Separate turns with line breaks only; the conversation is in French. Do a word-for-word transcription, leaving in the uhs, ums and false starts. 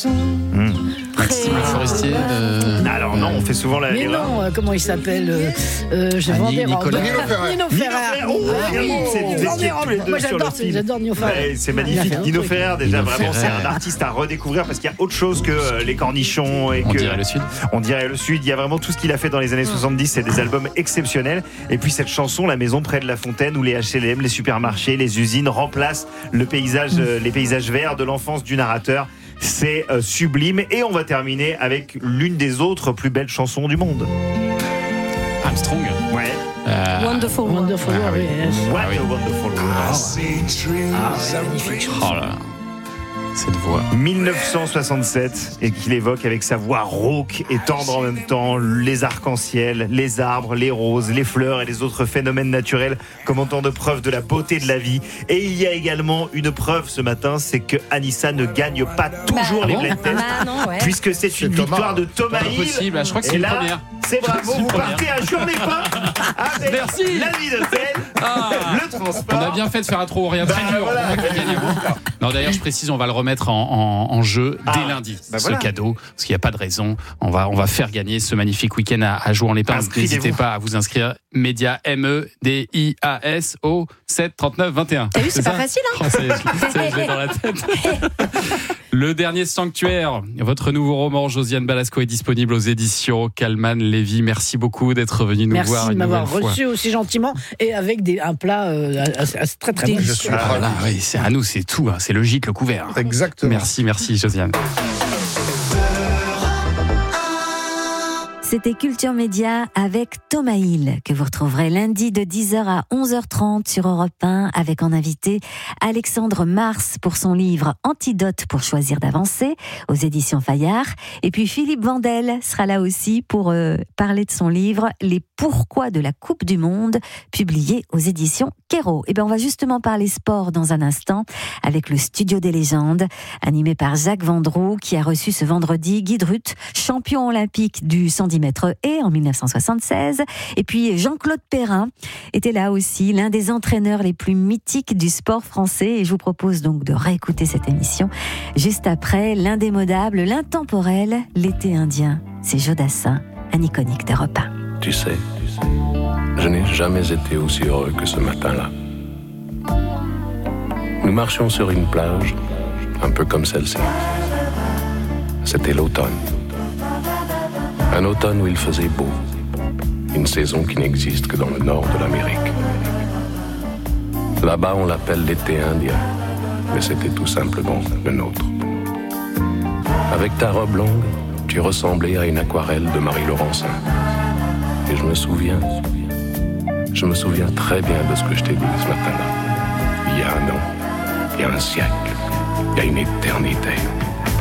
chanson.
Mmh.
Maxime Forestier. Euh,
Alors non, on fait souvent la.
Mais non, euh, comment il s'appelle euh, euh, Je
Annie,
vends des robes.
Nicolas.
Nino Ferrer.
Nino Ferrer.
Oh,
Ah oui,
évidemment, c'est-
je
vous
vends
étiez
des
tous les
robes.
deux
Moi
sur le
j'adore,
film.
j'adore Nino Ferrer.
Ouais, c'est
Il a
magnifique.
fait un
Nino
truc.
Ferrer, déjà
Nino
vraiment,
Ferrer.
c'est un artiste à redécouvrir parce qu'il y a autre chose que euh, les cornichons et
on
que.
dirait le Sud.
On dirait le Sud. Il y a vraiment tout ce qu'il a fait dans les années soixante-dix. C'est des albums exceptionnels. Et puis cette chanson, La maison près de la fontaine, où les H et M, les supermarchés, les usines remplacent le paysage, euh, les paysages verts de l'enfance du narrateur. C'est euh, sublime. Et on va terminer avec l'une des autres plus belles chansons du monde.
Armstrong.
Ouais.
Euh,
Wonderful. Wonderful.
Ah oui.
oui.
What
Ah oui.
a wonderful world.
Ah, ouais, magnifique.
Oh là. Cette voix.
dix-neuf cent soixante-sept et qu'il évoque avec sa voix rauque et tendre en même temps les arcs-en-ciel, les arbres, les roses, les fleurs et les autres phénomènes naturels comme autant de preuves de la beauté de la vie. Et il y a également une preuve ce matin, c'est que Anissa ne gagne pas toujours
Bah,
les
bon
blind tests
Bah non, ouais.
puisque c'est une
Thomas.
victoire de Thomas
Pas
Hill.
possible, je crois que c'est
Et
une
là,
première.
c'est bravo,
C'est une
vous
première.
partez à journée pas avec
Merci.
la vie de scène,
Ah.
le transport.
On a bien fait de faire un trop rien très
Bah,
dur.
voilà.
On va gagner. Non, d'ailleurs, je précise, on va le remettre en, en, en jeu dès
Ah,
lundi,
bah
ce
voilà.
cadeau, parce qu'il n'y a pas de raison. On va, on va faire gagner ce magnifique week-end à, à jouer en l'épingle.
Inscrivez-vous.
N'hésitez pas à vous inscrire. Média M E D I A S O sept trente-neuf vingt et un.
T'as vu, c'est pas
ça
facile, hein.
Oh, ça y est, je- ça y est, je l'ai dans la tête. Le dernier sanctuaire, votre nouveau roman, Josiane Balasco, est disponible aux éditions Calman Lévy. Merci beaucoup d'être venu nous
Merci
voir
de
une
m'avoir
nouvelle fois.
reçu aussi gentiment et avec des, un plat euh, assez- assez- très très bon.
Je suis
Ah,
ravi.
Voilà, oui, c'est à nous, c'est tout. hein, C'est le gîte, le couvert.
Exactement.
Merci, merci, Josiane.
C'était Culture Média avec Thomas Hill, que vous retrouverez lundi de dix heures à onze heures trente sur Europe un, avec en invité Alexandre Mars pour son livre Antidote pour choisir d'avancer aux éditions Fayard. Et puis Philippe Vandel sera là aussi pour euh, parler de son livre Les pourquoi de la Coupe du Monde, publié aux éditions Kero. Et bien on va justement parler sport dans un instant avec le Studio des légendes, animé par Jacques Vendroux, qui a reçu ce vendredi Guy Drut, champion olympique du cent dix mètres et en dix-neuf cent soixante-seize. Et puis Jean-Claude Perrin était là aussi, l'un des entraîneurs les plus mythiques du sport français. Et je vous propose donc de réécouter cette émission juste après l'indémodable, l'intemporel, l'été indien. C'est Jodassin, un iconique d'Europe un.
Tu sais, je n'ai jamais été aussi heureux que ce matin-là. Nous marchions sur une plage, un peu comme celle-ci. C'était l'automne. Un automne où il faisait beau. Une saison qui n'existe que dans le nord de l'Amérique. Là-bas, on l'appelle l'été indien, mais c'était tout simplement le nôtre. Avec ta robe longue, tu ressemblais à une aquarelle de Marie Laurencin. Et je me souviens, je me souviens très bien de ce que je t'ai dit ce matin-là. Il y a un an, il y a un siècle, il y a une éternité.